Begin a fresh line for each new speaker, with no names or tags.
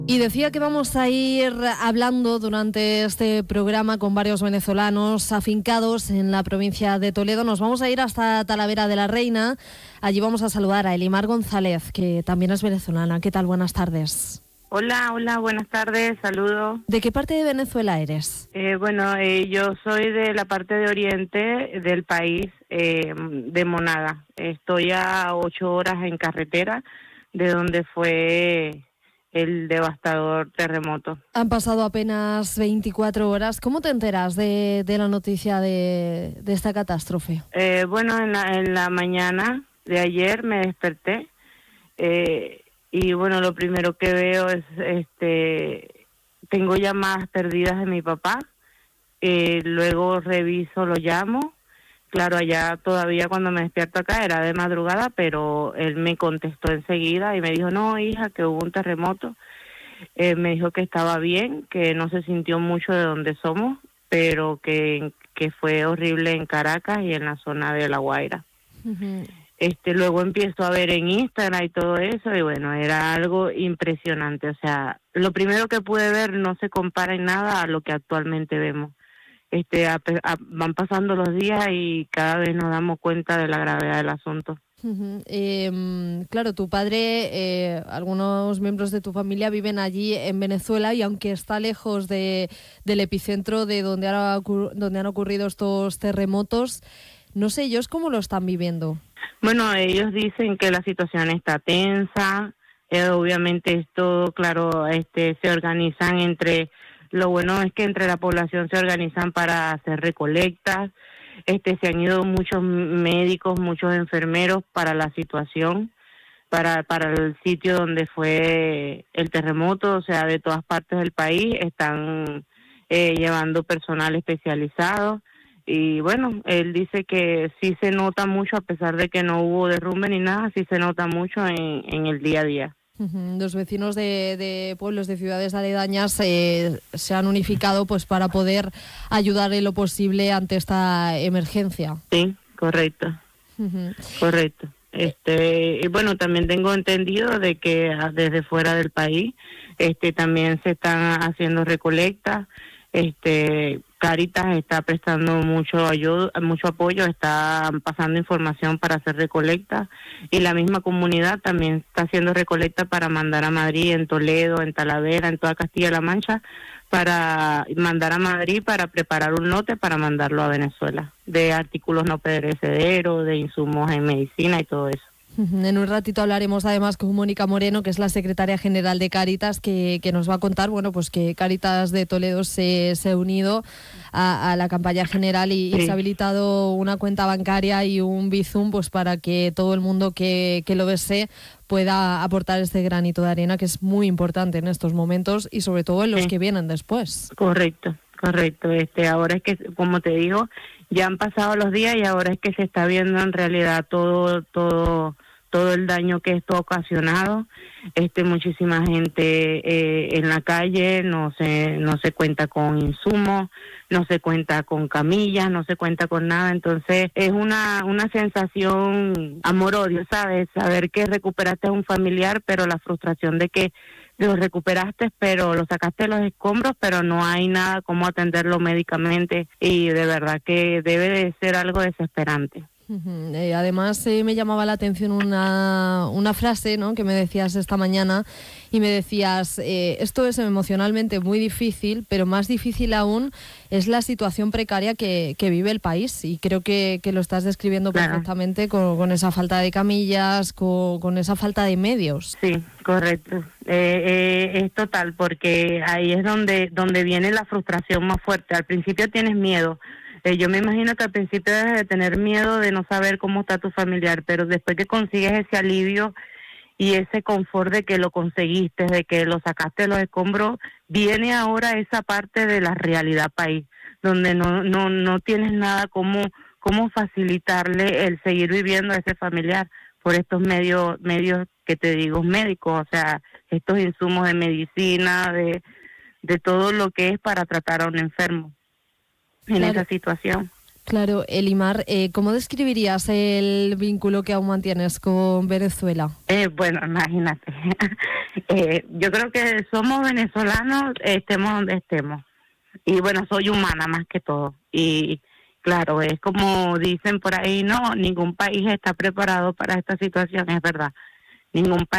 Y decía que vamos a ir hablando durante este programa con varios venezolanos afincados en la provincia de Toledo. Nos vamos a ir hasta Talavera de la Reina. Allí vamos a saludar a Elimar González, que también es venezolana. ¿Qué tal? Buenas tardes.
Hola, buenas tardes, saludos.
¿De qué parte de Venezuela eres?
Yo soy de la parte de oriente del país, de Monaga. Estoy a 8 horas en carretera de donde fue el devastador terremoto.
Han pasado apenas 24 horas. ¿Cómo te enteras de la noticia de esta catástrofe?
En la mañana de ayer me desperté y lo primero que veo es, tengo llamadas perdidas de mi papá. Luego reviso, lo llamo. Claro, allá todavía cuando me despierto acá era de madrugada, pero él me contestó enseguida y me dijo, no, hija, que hubo un terremoto. Me dijo que estaba bien, que no se sintió mucho de donde somos, pero que fue horrible en Caracas y en la zona de La Guaira.
Uh-huh.
Luego empiezo a ver en Instagram y todo eso, y bueno, era algo impresionante. O sea, lo primero que pude ver no se compara en nada a lo que actualmente vemos. Van pasando los días y cada vez nos damos cuenta de la gravedad del asunto.
Uh-huh. Claro, tu padre, algunos miembros de tu familia viven allí en Venezuela y aunque está lejos del epicentro de donde han ocurrido estos terremotos, no sé ellos cómo lo están viviendo.
Bueno, ellos dicen que la situación está tensa, obviamente esto, claro, se organizan lo bueno es que entre la población se organizan para hacer recolectas, se han ido muchos médicos, muchos enfermeros para la situación, para el sitio donde fue el terremoto, o sea, de todas partes del país están llevando personal especializado. Y bueno, él dice que sí se nota mucho, a pesar de que no hubo derrumbe ni nada, sí se nota mucho en el día a día.
Los vecinos de pueblos, de ciudades aledañas se han unificado pues para poder ayudar en lo posible ante esta emergencia.
Sí, correcto.
Uh-huh.
Correcto. Y bueno, también tengo entendido de que desde fuera del país también se están haciendo recolectas. Cáritas está prestando mucho apoyo, está pasando información para hacer recolectas, y la misma comunidad también está haciendo recolecta para mandar a Madrid, en Toledo, en Talavera, en toda Castilla-La Mancha, para mandar a Madrid para preparar un lote para mandarlo a Venezuela, de artículos no perecederos, de insumos en medicina y todo eso.
En un ratito hablaremos además con Mónica Moreno, que es la secretaria general de Cáritas, que nos va a contar, bueno, pues que Cáritas de Toledo se ha unido a la campaña general y se ha habilitado una cuenta bancaria y un Bizum, pues para que todo el mundo que lo desee pueda aportar este granito de arena, que es muy importante en estos momentos y sobre todo en los que vienen después.
Correcto. Ahora es que, como te digo, ya han pasado los días y ahora es que se está viendo en realidad todo el daño que esto ha ocasionado. Muchísima gente en la calle, no se cuenta con insumos, no se cuenta con camillas, no se cuenta con nada. Entonces es una sensación amor-odio, ¿sabes? Saber que recuperaste a un familiar, pero la frustración de que lo recuperaste, pero lo sacaste de los escombros, pero no hay nada como atenderlo médicamente, y de verdad que debe de ser algo desesperante.
Además me llamaba la atención una frase, ¿no?, que me decías esta mañana, y me decías, esto es emocionalmente muy difícil, pero más difícil aún es la situación precaria que vive el país, y creo que lo estás describiendo perfectamente con esa falta de camillas, con esa falta de medios.
Sí, correcto. Es total, porque ahí es donde viene la frustración más fuerte. Al principio tienes miedo. Yo me imagino que al principio debes de tener miedo de no saber cómo está tu familiar, pero después que consigues ese alivio y ese confort de que lo conseguiste, de que lo sacaste de los escombros, viene ahora esa parte de la realidad país, donde no tienes nada como facilitarle el seguir viviendo a ese familiar por estos medios que te digo médicos, o sea, estos insumos de medicina, de todo lo que es para tratar a un enfermo en esa situación.
Claro, Elimar, ¿cómo describirías el vínculo que aún mantienes con Venezuela?
Bueno, imagínate. Yo creo que somos venezolanos, estemos donde estemos. Y bueno, soy humana más que todo. Y claro, es como dicen por ahí, no, ningún país está preparado para esta situación, es verdad. Ningún país